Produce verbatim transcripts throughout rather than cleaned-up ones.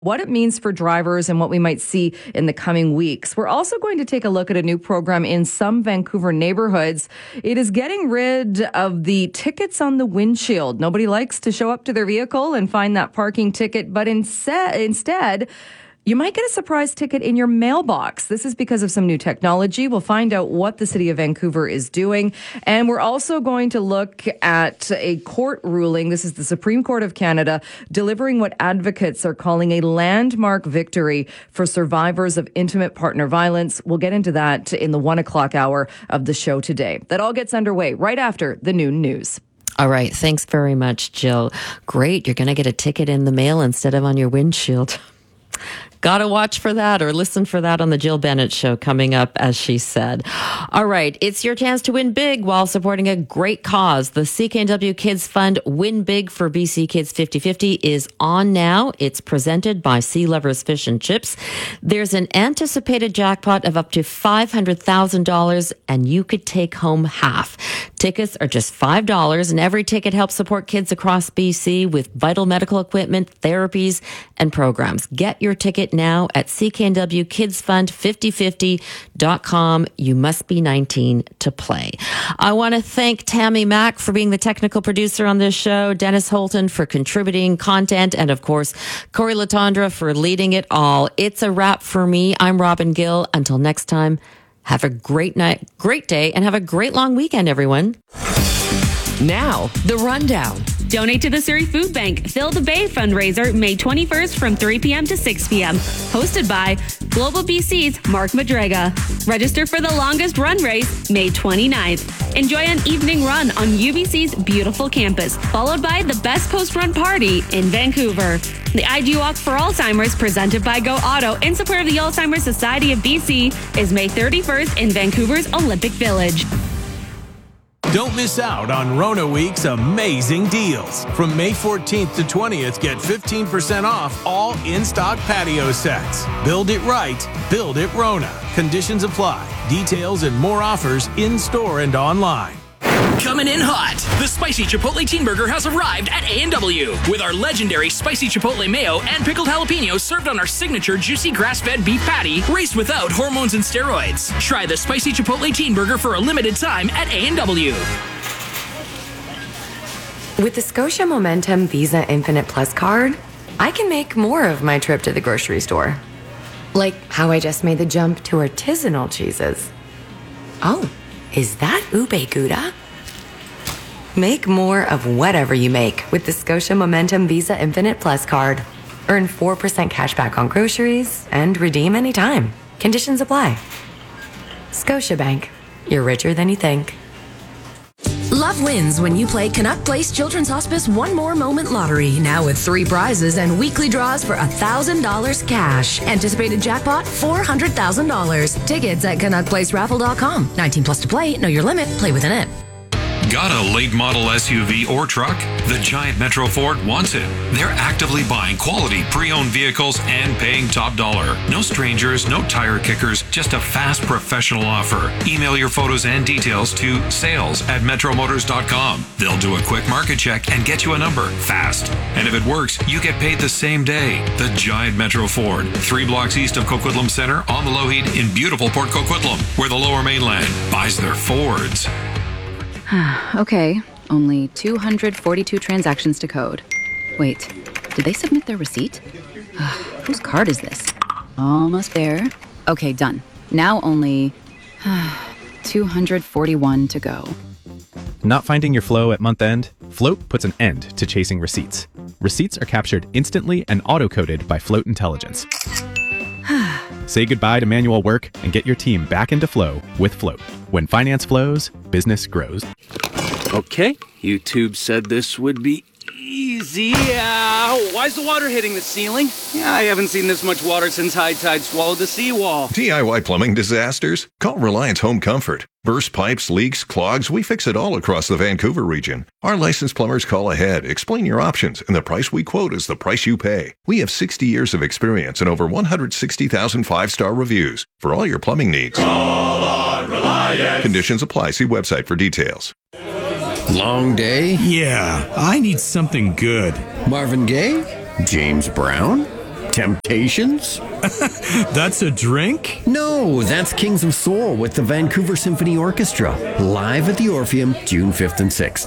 what it means for drivers and what we might see in the coming weeks. We're also going to take a look at a new program in some Vancouver neighborhoods. It is getting rid of the tickets on the windshield. Nobody likes to show up to their vehicle and find that parking ticket, but inse- instead, you might get a surprise ticket in your mailbox. This is because of some new technology. We'll find out what the City of Vancouver is doing. And we're also going to look at a court ruling. This is the Supreme Court of Canada delivering what advocates are calling a landmark victory for survivors of intimate partner violence. We'll get into that in the one o'clock hour of the show today. That all gets underway right after the noon news. All right. Thanks very much, Jill. Great. You're going to get a ticket in the mail instead of on your windshield. Gotta watch for that or listen for that on the Jill Bennett Show coming up, as she said. All right, it's your chance to win big while supporting a great cause. The C K N W Kids Fund Win Big for B C Kids fifty fifty is on now. It's presented by Sea Lovers Fish and Chips. There's an anticipated jackpot of up to five hundred thousand dollars, and you could take home half. Tickets are just five dollars, and every ticket helps support kids across B C with vital medical equipment, therapies, and programs. Get your ticket now at C K N W Kids Fund fifty fifty dot com. You must be nineteen to play. I want to thank Tammy Mack for being the technical producer on this show, Dennis Holton for contributing content, and of course, Corey Latondra for leading it all. It's a wrap for me. I'm Robin Gill. Until next time, have a great night, great day, and have a great long weekend, everyone. Now, the rundown. Donate to the Surrey Food Bank. Fill the Bay fundraiser May twenty-first from three p.m. to six p.m. Hosted by Global B C's Mark Madrega. Register for the longest run race May twenty-ninth. Enjoy an evening run on U B C's beautiful campus, followed by the best post-run party in Vancouver. The I G Walk for Alzheimer's, presented by Go Auto in support of the Alzheimer's Society of B C, is May thirty-first in Vancouver's Olympic Village. Don't miss out on Rona Week's amazing deals. From May fourteenth to twentieth, get fifteen percent off all in-stock patio sets. Build it right, build it Rona. Conditions apply. Details and more offers in-store and online. Coming in hot, the Spicy Chipotle Teen Burger has arrived at A and W with our legendary Spicy Chipotle Mayo and pickled jalapenos served on our signature juicy grass-fed beef patty, raised without hormones and steroids. Try the Spicy Chipotle Teen Burger for a limited time at A and W. With the Scotia Momentum Visa Infinite Plus card, I can make more of my trip to the grocery store. Like how I just made the jump to artisanal cheeses. Oh, is that ube gouda? Make more of whatever you make with the Scotia Momentum Visa Infinite Plus card. Earn four percent cash back on groceries and redeem anytime. Conditions apply. Scotiabank. You're richer than you think. Love wins when you play Canuck Place Children's Hospice One More Moment Lottery, now with three prizes and weekly draws for one thousand dollars cash. Anticipated jackpot, four hundred thousand dollars. Tickets at canuck place raffle dot com. nineteen plus to play. Know your limit. Play within it. Got a late model S U V or truck? The Giant Metro Ford wants it. They're actively buying quality pre-owned vehicles and paying top dollar. No strangers, no tire kickers, just a fast professional offer. Email your photos and details to sales at metro motors dot com. They'll do a quick market check and get you a number fast. And if it works, you get paid the same day. The Giant Metro Ford, three blocks east of Coquitlam Center on the Lougheed in beautiful Port Coquitlam, where the Lower Mainland buys their Fords. Okay, only two hundred forty-two transactions to code. Wait, did they submit their receipt? Whose card is this? Almost there. Okay, done. Now only two hundred forty-one to go. Not finding your flow at month end? Float puts an end to chasing receipts. Receipts are captured instantly and auto-coded by Float Intelligence. Say goodbye to manual work and get your team back into flow with Float. When finance flows, business grows. Okay, YouTube said this would be easy. Uh, why is the water hitting the ceiling? Yeah, I haven't seen this much water since high tide swallowed the seawall. D I Y plumbing disasters? Call Reliance Home Comfort. Burst pipes, leaks, clogs, we fix it all across the Vancouver region. Our licensed plumbers call ahead, explain your options, and the price we quote is the price you pay. We have sixty years of experience and over one hundred sixty thousand five-star reviews for all your plumbing needs. Call on Reliance. Conditions apply. See website for details. Long day? Yeah, I need something good. Marvin Gaye? James Brown? Temptations? That's a drink? No, that's Kings of Soul with the Vancouver Symphony Orchestra. Live at the Orpheum, June fifth and sixth.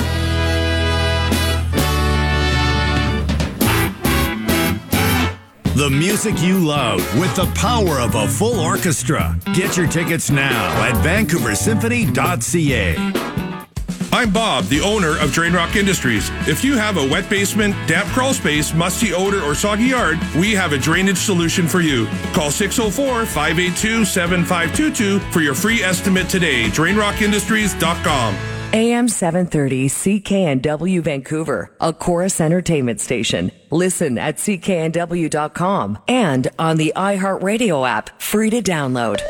The music you love with the power of a full orchestra. Get your tickets now at vancouver symphony dot c a. I'm Bob, the owner of Drain Rock Industries. If you have a wet basement, damp crawl space, musty odor, or soggy yard, we have a drainage solution for you. Call six oh four, five eight two, seven five two two for your free estimate today. drain rock industries dot com. A M seven thirty C K N W Vancouver, a Chorus Entertainment station. Listen at c k n w dot com and on the iHeartRadio app, free to download.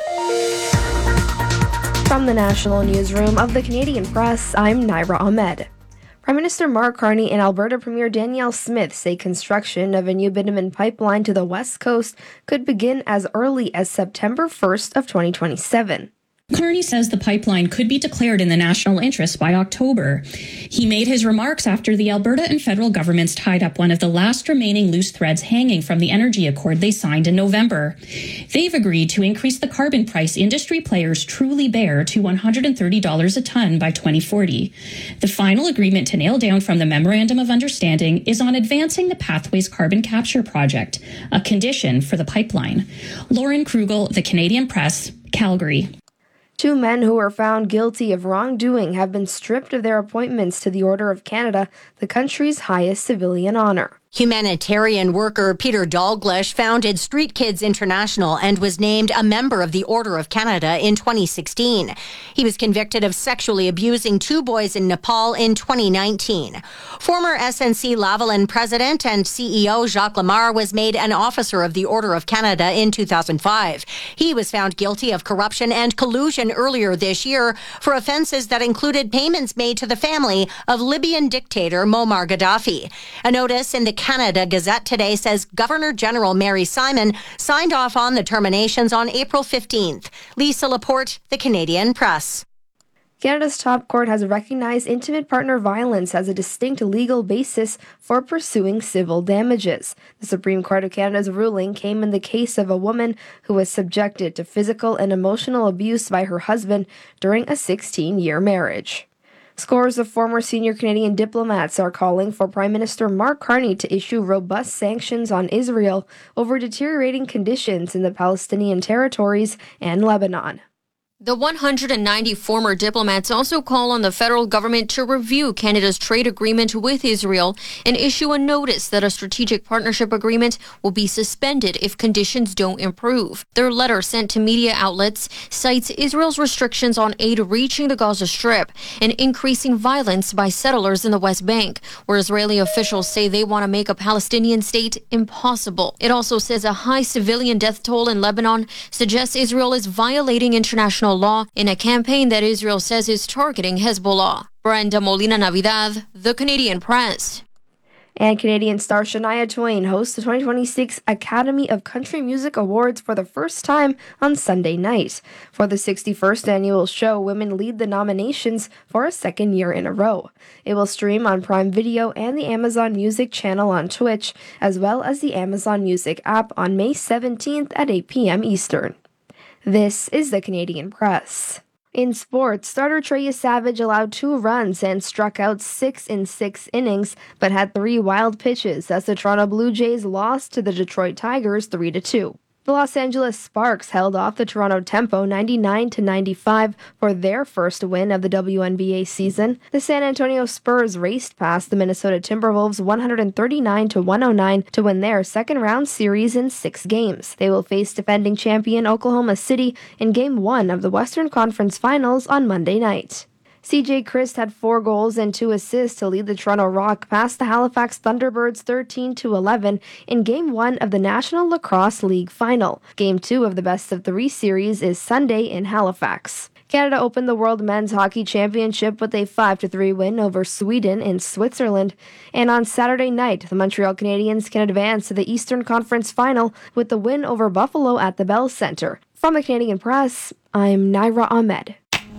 From the National Newsroom of the Canadian Press, I'm Naira Ahmed. Prime Minister Mark Carney and Alberta Premier Danielle Smith say construction of a new bitumen pipeline to the west coast could begin as early as September first of twenty twenty-seven. Carney says the pipeline could be declared in the national interest by October. He made his remarks after the Alberta and federal governments tied up one of the last remaining loose threads hanging from the energy accord they signed in November. They've agreed to increase the carbon price industry players truly bear to one hundred thirty dollars a ton by twenty forty. The final agreement to nail down from the Memorandum of Understanding is on advancing the Pathways Carbon Capture Project, a condition for the pipeline. Lauren Krugel, The Canadian Press, Calgary. Two men who were found guilty of wrongdoing have been stripped of their appointments to the Order of Canada, the country's highest civilian honor. Humanitarian worker Peter Dalglish founded Street Kids International and was named a member of the Order of Canada in twenty sixteen. He was convicted of sexually abusing two boys in Nepal in twenty nineteen. Former S N C Lavalin president and C E O Jacques Lamar was made an officer of the Order of Canada in two thousand five. He was found guilty of corruption and collusion earlier this year for offenses that included payments made to the family of Libyan dictator Muammar Gaddafi. A notice in the Canada Gazette today says Governor General Mary Simon signed off on the terminations on April fifteenth. Lisa Laporte, The Canadian Press. Canada's top court has recognized intimate partner violence as a distinct legal basis for pursuing civil damages. The Supreme Court of Canada's ruling came in the case of a woman who was subjected to physical and emotional abuse by her husband during a sixteen-year marriage. Scores of former senior Canadian diplomats are calling for Prime Minister Mark Carney to issue robust sanctions on Israel over deteriorating conditions in the Palestinian territories and Lebanon. The one hundred ninety former diplomats also call on the federal government to review Canada's trade agreement with Israel and issue a notice that a strategic partnership agreement will be suspended if conditions don't improve. Their letter sent to media outlets cites Israel's restrictions on aid reaching the Gaza Strip and increasing violence by settlers in the West Bank, where Israeli officials say they want to make a Palestinian state impossible. It also says a high civilian death toll in Lebanon suggests Israel is violating international law in a campaign that Israel says is targeting Hezbollah. Brenda Molina Navidad, The Canadian Press. And Canadian star Shania Twain hosts the twenty twenty-six Academy of Country Music Awards for the first time on Sunday night. For the sixty-first annual show, women lead the nominations for a second year in a row. It will stream on Prime Video and the Amazon Music channel on Twitch, as well as the Amazon Music app on May seventeenth at eight p.m. Eastern. This is the Canadian Press. In sports, starter Trey Savage allowed two runs and struck out six in six innings, but had three wild pitches as the Toronto Blue Jays lost to the Detroit Tigers three to two. The Los Angeles Sparks held off the Toronto Tempo ninety-nine to ninety-five for their first win of the W N B A season. The San Antonio Spurs raced past the Minnesota Timberwolves one thirty-nine to one oh nine to win their second-round series in six games. They will face defending champion Oklahoma City in Game one of the Western Conference Finals on Monday night. C J Christ had four goals and two assists to lead the Toronto Rock past the Halifax Thunderbirds thirteen to eleven in Game one of the National Lacrosse League Final. Game two of the best-of-three series is Sunday in Halifax. Canada opened the World Men's Hockey Championship with a five to three win over Sweden in Switzerland. And on Saturday night, the Montreal Canadiens can advance to the Eastern Conference Final with the win over Buffalo at the Bell Centre. From the Canadian Press, I'm Naira Ahmed.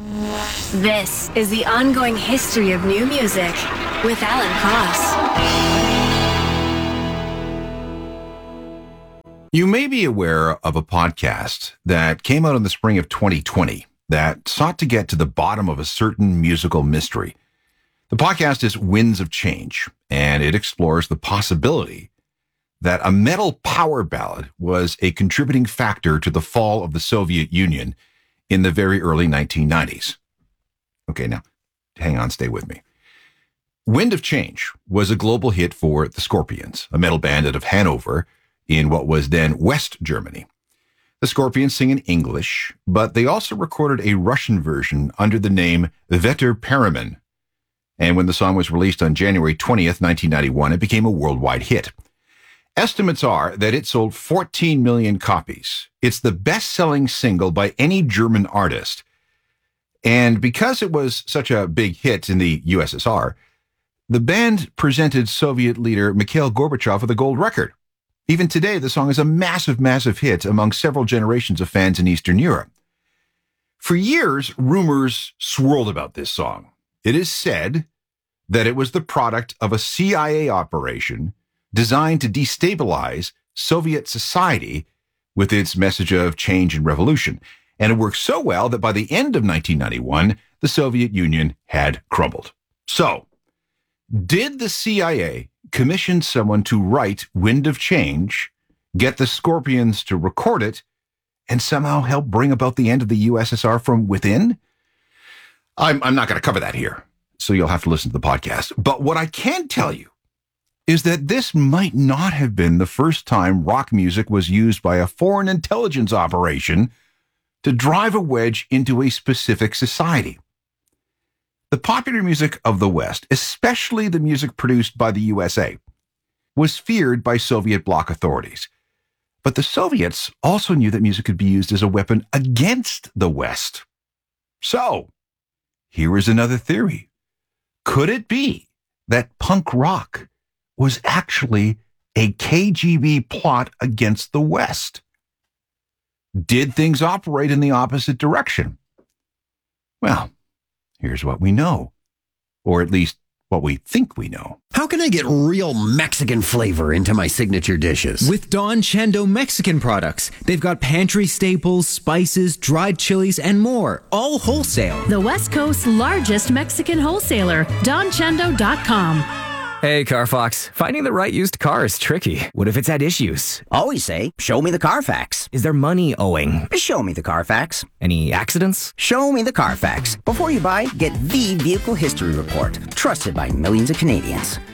This is the ongoing history of new music with Alan Cross. You may be aware of a podcast that came out in the spring of twenty twenty that sought to get to the bottom of a certain musical mystery. The podcast is Winds of Change, and it explores the possibility that a metal power ballad was a contributing factor to the fall of the Soviet Union in the very early nineteen nineties. Okay, now, hang on, stay with me. Wind of Change was a global hit for the Scorpions, a metal band out of Hanover in what was then West Germany. The Scorpions sing in English, but they also recorded a Russian version under the name Vetter Perelman. And when the song was released on January twentieth, nineteen ninety-one, it became a worldwide hit. Estimates are that it sold fourteen million copies. It's the best-selling single by any German artist. And because it was such a big hit in the U S S R, the band presented Soviet leader Mikhail Gorbachev with a gold record. Even today, the song is a massive, massive hit among several generations of fans in Eastern Europe. For years, rumors swirled about this song. It is said that it was the product of a C I A operation designed to destabilize Soviet society with its message of change and revolution. And it worked so well that by the end of nineteen ninety-one, the Soviet Union had crumbled. So, did the C I A commission someone to write Wind of Change, get the Scorpions to record it, and somehow help bring about the end of the U S S R from within? I'm, I'm not going to cover that here, so you'll have to listen to the podcast. But what I can tell you is that this might not have been the first time rock music was used by a foreign intelligence operation to drive a wedge into a specific society. The popular music of the West, especially the music produced by the U S A, was feared by Soviet bloc authorities. But the Soviets also knew that music could be used as a weapon against the West. So, here is another theory. Could it be that punk rock was actually a K G B plot against the West? Did things operate in the opposite direction? Well, here's what we know, or at least what we think we know. How can I get real Mexican flavor into my signature dishes? With Don Chendo Mexican products. They've got pantry staples, spices, dried chilies, and more, all wholesale. The West Coast's largest Mexican wholesaler, don chendo dot com. Hey, Carfox. Finding the right used car is tricky. What if it's had issues? Always say, show me the Carfax. Is there money owing? Show me the Carfax. Any accidents? Show me the Carfax. Before you buy, get the Vehicle History Report, trusted by millions of Canadians.